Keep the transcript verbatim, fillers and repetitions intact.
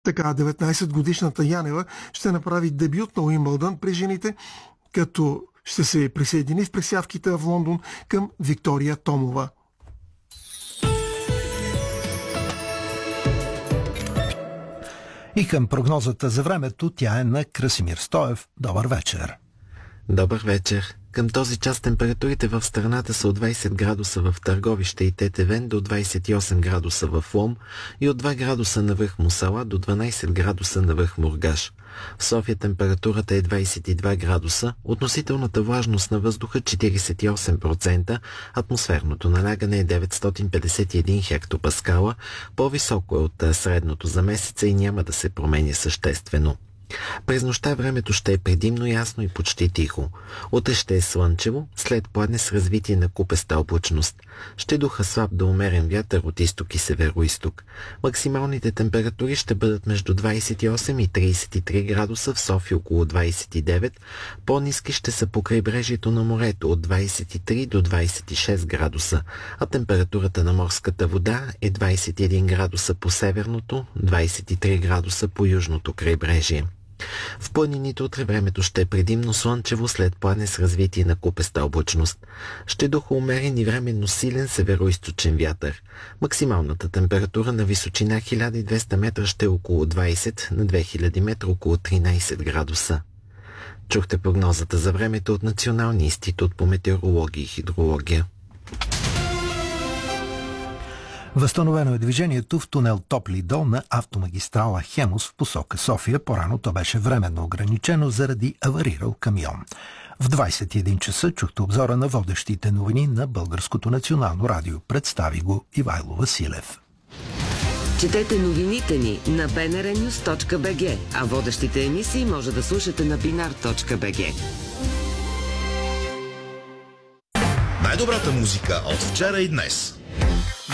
Така, деветнайсетгодишната Янева ще направи дебют на Уимбълдън при жените, като ще се присъедини в пресявките в Лондон към Виктория Томова. И към прогнозата за времето, тя е на Красимир Стоев. Добър вечер. Добър вечер. Към този час температурите в страната са от двайсет градуса в Търговище и Тетевен до двайсет и осем градуса в Лом и от два градуса на връх Мусала до дванайсет градуса на връх Мургаш. В София температурата е двайсет и два градуса, относителната влажност на въздуха четирийсет и осем процента, атмосферното налягане е деветстотин петдесет и един хектопаскала, по-високо е от средното за месеца и няма да се променя съществено. През нощта времето ще е предимно ясно и почти тихо. Утре ще е слънчево, след пладне с развитие на купеста облачност. Ще духа слаб до умерен вятър от изток и североизток. Максималните температури ще бъдат между двайсет и осем и трийсет и три градуса, в София около двайсет и девет. По-ниски ще са по крайбрежието на морето от двайсет и три до двайсет и шест градуса, а температурата на морската вода е двайсет и един градуса по северното, двайсет и три градуса по южното крайбрежие. В планините утре времето ще е предимно слънчево, след пладне с развитие на купеста облачност. Ще духа умерен и временно силен североизточен вятър. Максималната температура на височина хиляда и двеста метра ще е около двайсет, на две хиляди метра около тринайсет градуса. Чухте прогнозата за времето от Националния институт по метеорология и хидрология. Възстановено е движението в тунел Топли дол на автомагистрала Хемус в посока София. По-рано то беше временно ограничено заради аварирал камион. В двайсет и един часа чухте обзора на водещите новини на Българското национално радио. Представи го Ивайло Василев. Четете новините ни на би ен ар нюз точка би джи, а водещите емисии може да слушате на бинар точка би джи. Най-добрата музика от вчера и днес.